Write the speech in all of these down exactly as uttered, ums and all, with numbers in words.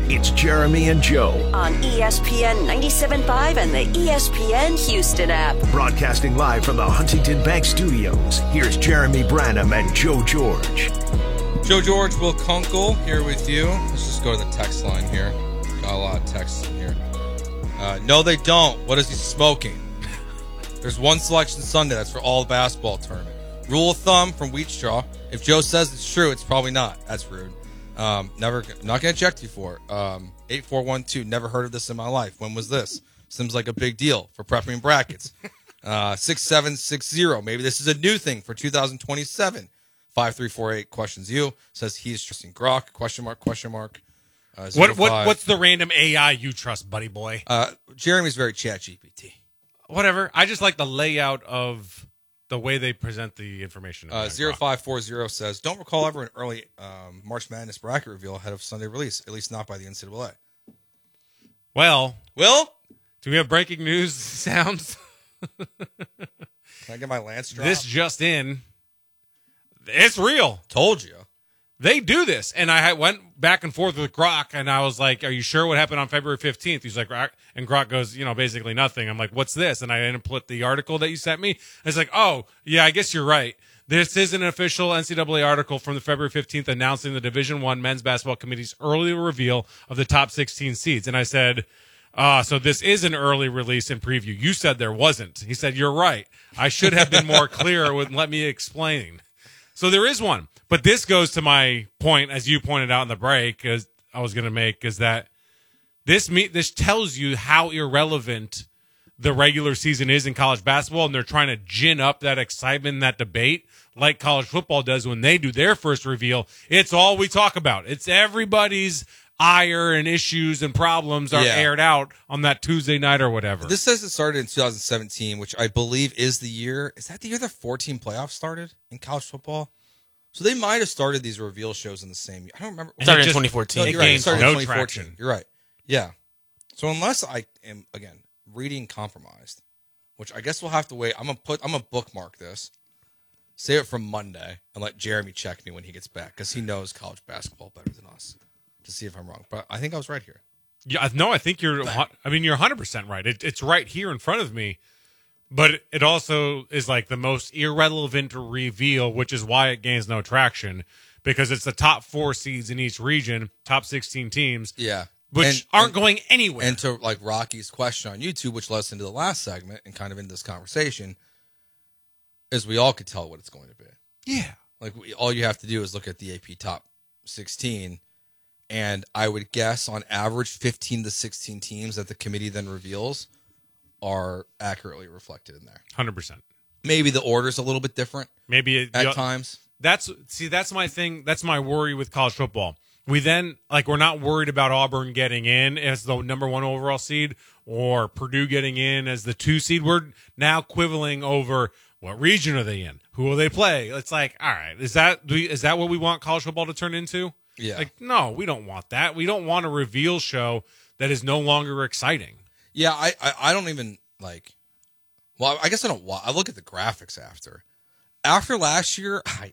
It's Jeremy and Joe on E S P N ninety-seven point five and the E S P N Houston app. Broadcasting live from the Huntington Bank Studios. Here's Jeremy Branham and Joe George. Joe George, Will Kunkel here with you. Let's just go to the text line here. Got a lot of texts in here. Uh, no, they don't. What is he smoking? There's one selection Sunday. That's for all the basketball tournament. Rule of thumb from Wheatstraw. If Joe says it's true, it's probably not. That's rude. Um, never, not going to check you for it. Um, eight four one two, never heard of this in my life. When was this? Seems like a big deal for prepping brackets. Uh, six seven six zero, maybe this is a new thing for two thousand twenty-seven. five three four eight questions you, says he's trusting Grok, question mark, question mark. Uh, what, what, what's the random A I you trust, buddy boy? Uh, Jeremy's very chat G P T. Whatever. I just like the layout of the way they present the information. Uh, zero five four zero says, don't recall ever an early um, March Madness bracket reveal ahead of Sunday release, at least not by the N C double A. Well, Will? Do we have breaking news sounds? Can I get my Lance drop? This just in. It's real. Told you. They do this. And I went back and forth with Grok, and I was like, are you sure what happened on February fifteenth? He's like, and Grok goes, you know, basically nothing. I'm like, what's this? And I input the article that you sent me. It's like, oh, yeah, I guess you're right. This is an official N C double A article from the February fifteenth announcing the Division One Men's Basketball Committee's early reveal of the top sixteen seeds. And I said, ah, so this is an early release and preview. You said there wasn't. He said, you're right. I should have been more clear with let me explain. So there is one. But this goes to my point, as you pointed out in the break, as I was going to make, is that this me- this tells you how irrelevant the regular season is in college basketball, and they're trying to gin up that excitement and that debate like college football does when they do their first reveal. It's all we talk about. It's everybody's ire and issues and problems are yeah. aired out on that Tuesday night or whatever. This says it started in two thousand seventeen, which I believe is the year. Is that the year the four-team playoffs started in college football? So they might have started these reveal shows in the same year. I don't remember. It started in twenty fourteen. No, you're right. It started no in twenty fourteen. traction. You're right. Yeah. So unless I am, again, reading compromised, which I guess we'll have to wait. I'm gonna put. I'm gonna bookmark this. Save it from Monday and let Jeremy check me when he gets back because he knows college basketball better than us. To see if I'm wrong, but I think I was right here. Yeah, no, I think you're. I mean, you're one hundred percent right. It, it's right here in front of me, but it also is like the most irrelevant reveal, which is why it gains no traction because it's the top four seeds in each region, top sixteen teams. Yeah, which and, aren't and, going anywhere. And to like Rocky's question on YouTube, which led us into the last segment and kind of into this conversation, is we all could tell what it's going to be. Yeah, like we, all you have to do is look at the A P top sixteen. And I would guess on average, fifteen to sixteen teams that the committee then reveals are accurately reflected in there. one hundred percent. Maybe the order's a little bit different. Maybe it, at you know, times. That's see, that's my thing. That's my worry with college football. We then like we're not worried about Auburn getting in as the number one overall seed or Purdue getting in as the two seed. We're now quibbling over what region are they in, who will they play. It's like, all right, is that do we, is that what we want college football to turn into? Yeah. Like, no, we don't want that. We don't want a reveal show that is no longer exciting. Yeah, I, I, I don't even, like, well, I guess I don't I look at the graphics after. After last year, I,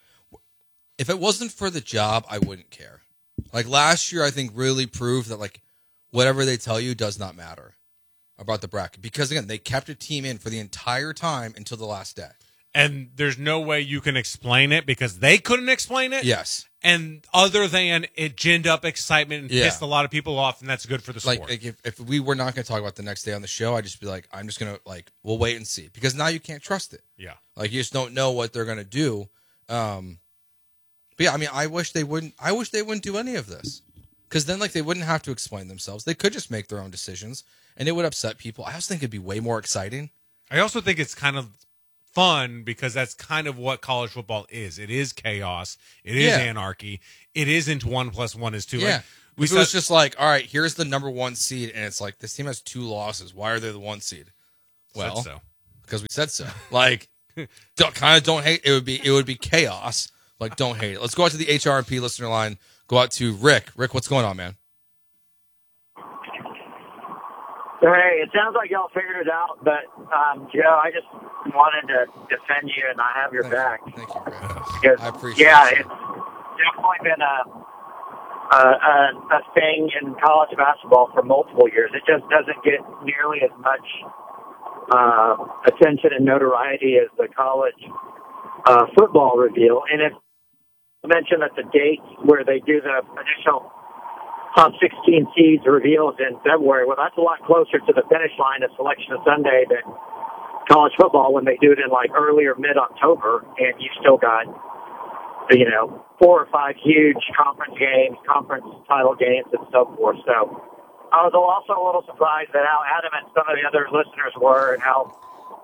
if it wasn't for the job, I wouldn't care. Like, last year, I think really proved that, like, whatever they tell you does not matter about the bracket. Because, again, they kept a team in for the entire time until the last day. And there's no way you can explain it because they couldn't explain it. Yes. And other than it ginned up excitement and yeah. pissed a lot of people off, and that's good for the sport. Like, like if, if we were not going to talk about the next day on the show, I'd just be like, I'm just going to, like, we'll wait and see. Because now you can't trust it. Yeah. Like, you just don't know what they're going to do. Um, but, yeah, I mean, I wish they wouldn't, I wish they wouldn't do any of this. Because then, like, they wouldn't have to explain themselves. They could just make their own decisions, and it would upset people. I also think it'd be way more exciting. I also think it's kind of fun because that's kind of what college football is. It is chaos. It is yeah. anarchy. It isn't one plus one is two. Yeah. Like, we if it was just like, all right, here's the number one seed, and it's like, this team has two losses. Why are they the one seed? Well, so. because we said so. Like, don't, kind of don't hate. It would be it would be chaos. Like, don't hate it. Let's go out to the H R and P listener line. Go out to Rick. Rick, what's going on, man? Hey, it sounds like y'all figured it out, but um, Joe, I just wanted to defend you, and I have your Thank back. You. Thank you, Rick. Because, I appreciate yeah, it. it's definitely been a uh, a, a thing in college basketball for multiple years. It just doesn't get nearly as much uh, attention and notoriety as the college uh, football reveal. And if I mentioned that the dates where they do the initial top sixteen seeds reveals in February, well, that's a lot closer to the finish line of Selection Sunday than college football when they do it in like early or mid-October, and you still got, you know, four or five huge conference games, conference title games, and so forth. So I was also a little surprised at how adamant some of the other listeners were and how,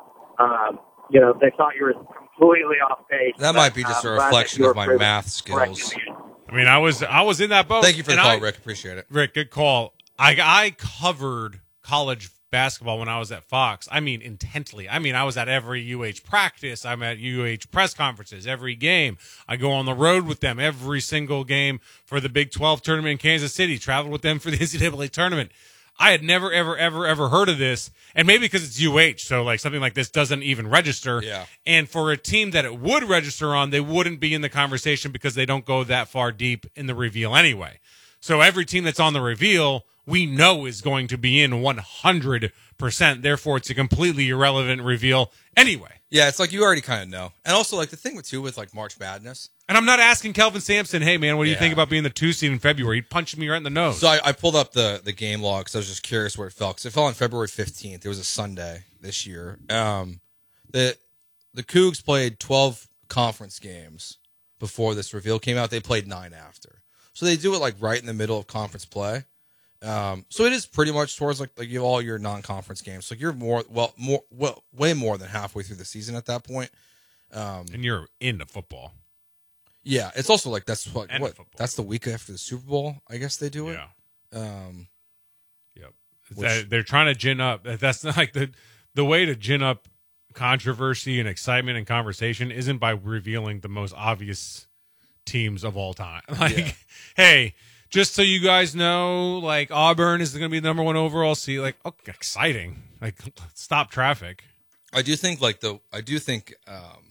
um, you know, they thought you were completely off pace. That but, might be just um, a glad that reflection you of were my proven math skills. correct. I mean, I was I was in that boat. Thank you for the and call, I, Rick. Appreciate it. Rick, good call. I I covered college basketball when I was at Fox. I mean, intently. I mean, I was at every U H practice. I'm at U H press conferences, every game. I go on the road with them every single game for the Big twelve tournament in Kansas City, traveled with them for the N C double A tournament. I had never, ever, ever, ever heard of this. And maybe because it's U H, so like something like this doesn't even register. Yeah. And for a team that it would register on, they wouldn't be in the conversation because they don't go that far deep in the reveal anyway. So every team that's on the reveal, we know is going to be in one hundred percent. Therefore, it's a completely irrelevant reveal anyway. Yeah, it's like you already kind of know. And also, like, the thing with, too, with, like, March Madness. And I'm not asking Kelvin Sampson, hey, man, what do you Yeah. think about being the two seed in February? He punched me right in the nose. So I, I pulled up the, the game log because I was just curious where it fell. Because it fell on February fifteenth. It was a Sunday this year. Um, the the Cougs played twelve conference games before this reveal came out. They played nine after. So they do it, like, right in the middle of conference play. Um, so it is pretty much towards, like, like you have all your non-conference games. So you're more, well, more, well, way more than halfway through the season at that point. Um, and you're into football. yeah, it's also like that's what, And what football. that's the week after the Super Bowl. I guess they do it. Yeah. Um, Yep. Which- That- they're trying to gin up. That's not like the the way to gin up controversy and excitement and conversation isn't by revealing the most obvious teams of all time. Like, Yeah. hey, just so you guys know, like Auburn is going to be the number one overall seed. Like, oh, exciting! Like, stop traffic. I do think like the I do think um,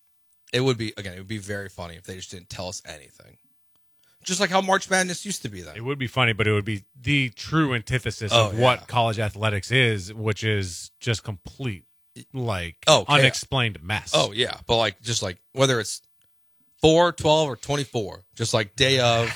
it would be again it would be very funny if they just didn't tell us anything, just like how March Madness used to be. Then It would be funny, but it would be the true antithesis Oh, of yeah. what college athletics is, which is just complete, like, Oh, chaos. unexplained mess. oh yeah, but like just like whether it's four, twelve, or twenty-four, just like day of.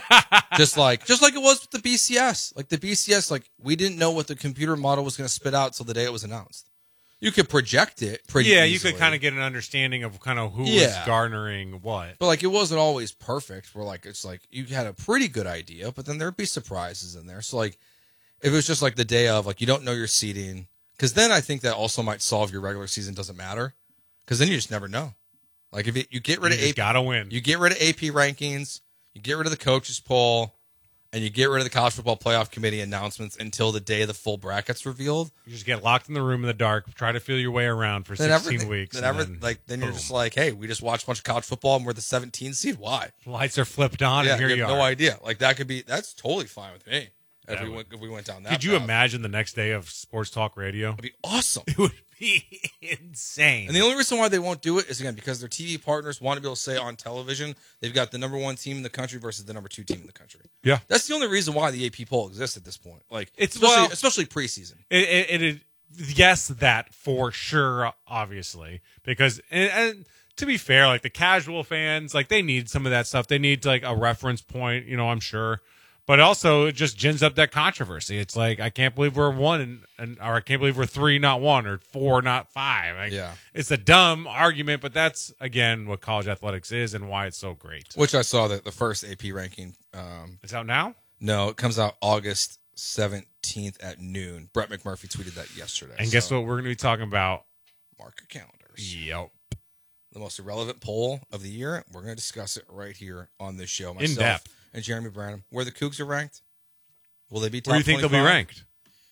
just like just like it was with the B C S. Like the B C S, like we didn't know what the computer model was going to spit out till the day it was announced. You could project it pretty yeah, you easily. could kind of get an understanding of kind of who Yeah. was garnering what. But like it wasn't always perfect. Where like it's like you had a pretty good idea, but then there'd be surprises in there. So like if it was just like the day of, like you don't know your seating, because then I think that also might solve your regular season doesn't matter, because then you just never know. Like if it, you get rid You of just A P, gotta win. you get rid of A P rankings, you get rid of the coaches poll, and you get rid of the college football playoff committee announcements until the day the full bracket's revealed. You just get locked in the room in the dark, try to feel your way around for Then sixteen everything, weeks. then, and every, then like then you're boom. just like, hey, we just watched a bunch of college football and we're the seventeenth seed. Why? lights are flipped on, Yeah, and here you you have are. no idea. Like that could be that's totally fine with me if That we would- went if we went down that. Could you path. imagine the next day of sports talk radio? It'd be awesome. It would be insane. And the only reason why they won't do it is again because their T V partners want to be able to say on television they've got the number one team in the country versus the number two team in the country. yeah, That's the only reason why the A P poll exists at this point. Like It's- especially, well- especially preseason. it, it, it, it yes, that for sure, obviously, because and, and to be fair, like the casual fans, like they need some of that stuff. They need like a reference point, you know. I'm sure, but also it just gins up that controversy. It's like I can't believe we're one, and, and or I can't believe we're three, not one, or four, not five. Like, Yeah. it's a dumb argument, but that's again what college athletics is and why it's so great. Which I saw that the first A P ranking. Um, It's out now. no, it comes out August seventeenth at noon. Brett McMurphy tweeted that yesterday. And guess So, what? We're going to be talking about. Mark your calendars. Yep. The most irrelevant poll of the year. We're going to discuss it right here on this show. Myself depth. and Jeremy Branham. Where the Cougs are ranked? Will they be top Where do you think they'll be twenty-five? ranked?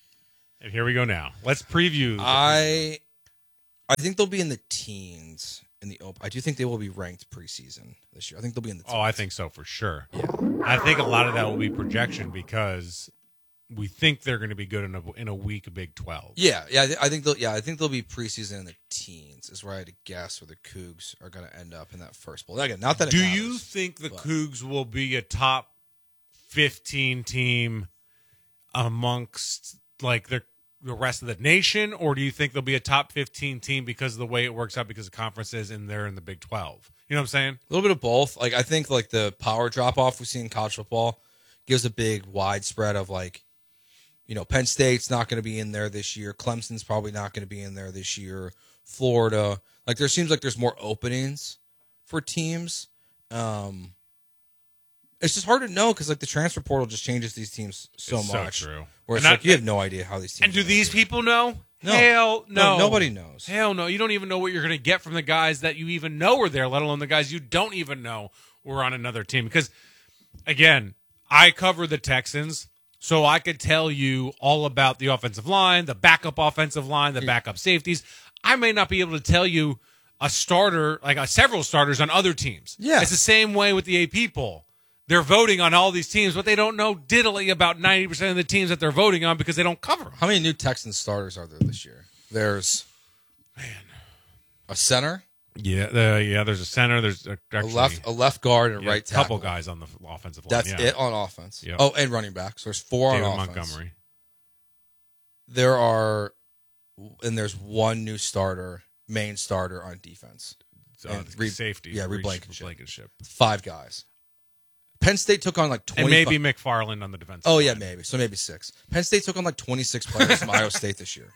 And here we go now. Let's preview. the I I think they'll be in the teens in the open. I do think they will be ranked preseason this year. I think they'll be in the teens. Oh, I think so for sure. I think a lot of that will be projection because we think they're going to be good in a in a weak Big twelve. Yeah, yeah, I thi- I think they'll yeah, I think they'll be preseason in the teens is where I had to guess where the Cougs are going to end up in that first bowl. Again, not that it Do matters. you think the but- Cougs will be a top fifteen team amongst like the the rest of the nation, or do you think there'll be a top fifteen team because of the way it works out because of conferences and they're in the Big twelve? You know what I'm saying? A little bit of both. Like I think like the power drop off we see in college football gives a big widespread of like, you know, Penn State's not going to be in there this year. Clemson's probably not going to be in there this year. Florida, like there seems like there's more openings for teams. Um, it's just hard to know because like the transfer portal just changes these teams so It's much. so true. Where it's And like that- you have no idea how these teams. And do are these doing. people know? No. Hell no. No, nobody knows. Hell no. You don't even know what you're going to get from the guys that you even know are there, let alone the guys you don't even know were on another team. Because, again, I cover the Texans, so I could tell you all about the offensive line, the backup offensive line, the backup safeties. I may not be able to tell you a starter, like a, several starters on other teams. Yeah. It's the same way with the A P poll. They're voting on all these teams, but they don't know diddly about ninety percent of the teams that they're voting on because they don't cover them. How many new Texans starters are there this year? There's Man. a center, Yeah, uh, yeah. There's a center. There's a, a actually, left, a left guard, and a yeah, right a couple tackle. guys on the offensive line. That's yeah. it on offense. Yep. Oh, and running back. So there's four David on offense. Montgomery. There are, and there's one new starter, main starter on defense. Uh, And re- safety. yeah, Reach Reblankenship. Blankenship. Five guys. Penn State took on like twenty. And maybe McFarland on the defense. Oh yeah, maybe. So maybe six. Penn State took on like twenty-six players from Iowa State this year.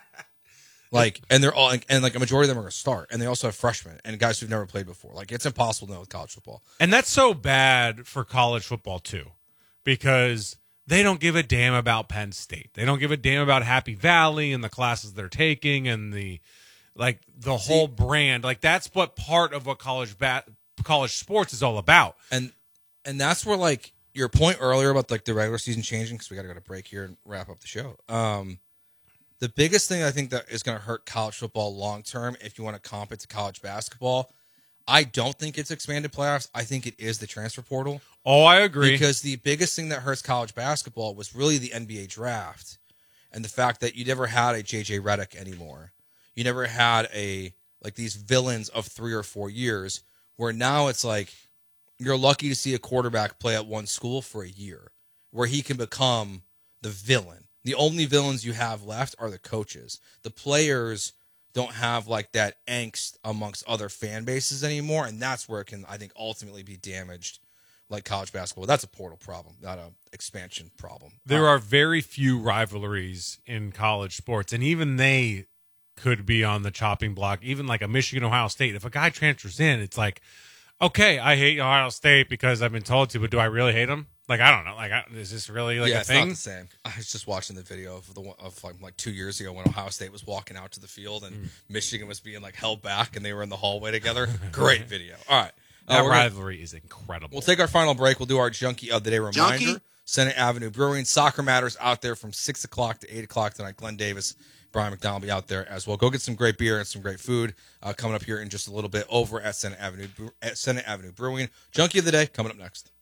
Like, and they're all, and like a majority of them are going to start, and they also have freshmen and guys who've never played before. Like, it's impossible to know with college football. And that's so bad for college football too, because they don't give a damn about Penn State. They don't give a damn about Happy Valley and the classes they're taking and the like the whole brand. Like that's what part of what college bat college sports is all about. And and that's where like your point earlier about like the regular season changing, because we got to go to break here and wrap up the show. Um, the biggest thing I think that is going to hurt college football long term, if you want to comp it to college basketball, I don't think it's expanded playoffs. I think it is the transfer portal. Oh, I agree. Because the biggest thing that hurts college basketball was really the N B A draft and the fact that you never had a J J Redick anymore. You never had a like these villains of three or four years where now it's like you're lucky to see a quarterback play at one school for a year where he can become the villain. The only villains you have left are the coaches. The players don't have like that angst amongst other fan bases anymore, and that's where it can, I think, ultimately be damaged like college basketball. That's a portal problem, not a expansion problem. There Uh, are very few rivalries in college sports, and even they could be on the chopping block. Even like a Michigan, Ohio State. If a guy transfers in, it's like, okay, I hate Ohio State because I've been told to, but do I really hate them? Like, I don't know. Like, I, is this really like yeah, a it's thing? not the same. I was just watching the video of the one of like, like two years ago when Ohio State was walking out to the field and Mm. Michigan was being like held back and they were in the hallway together. Great video. All right, uh, That we're gonna- rivalry is incredible. We'll take our final break. We'll do our Junkie of the Day reminder. Junkie? Senate Avenue Brewing. Soccer Matters out there from six o'clock to eight o'clock tonight. Glenn Davis, Brian McDonald will be out there as well. Go get some great beer and some great food uh, coming up here in just a little bit over at Senate Avenue, at Senate Avenue Brewing. Junkie of the Day coming up next.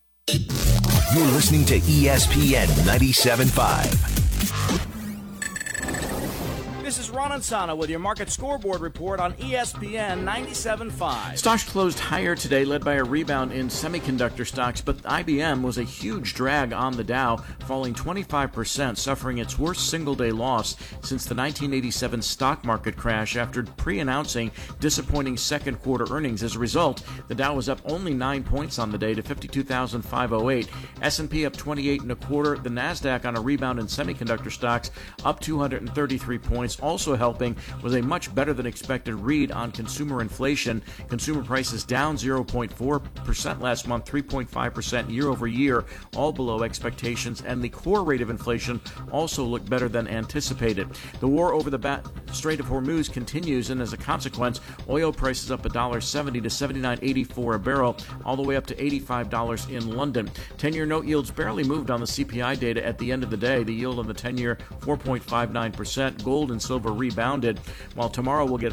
You're listening to E S P N ninety-seven point five. This is Ron Ansana with your market scoreboard report on E S P N ninety-seven point five. Stocks closed higher today, led by a rebound in semiconductor stocks, but I B M was a huge drag on the Dow, falling twenty-five percent, suffering its worst single-day loss since the nineteen eighty-seven stock market crash after pre-announcing disappointing second-quarter earnings. As a result, the Dow was up only nine points on the day to fifty-two thousand five hundred eight. S and P up twenty-eight and a quarter. The Nasdaq on a rebound in semiconductor stocks up two hundred thirty-three points. Also helping was a much better than expected read on consumer inflation. Consumer prices down zero point four percent last month, three point five percent year over year, all below expectations, and the core rate of inflation also looked better than anticipated. The war over the ba- Strait of Hormuz continues, and as a consequence, oil prices up one dollar seventy to seventy-nine eighty-four a barrel, all the way up to eighty-five dollars in London. ten-year note yields barely moved on the C P I data at the end of the day. The yield on the ten-year, four point five nine percent. Gold and silver rebounded, while tomorrow we'll get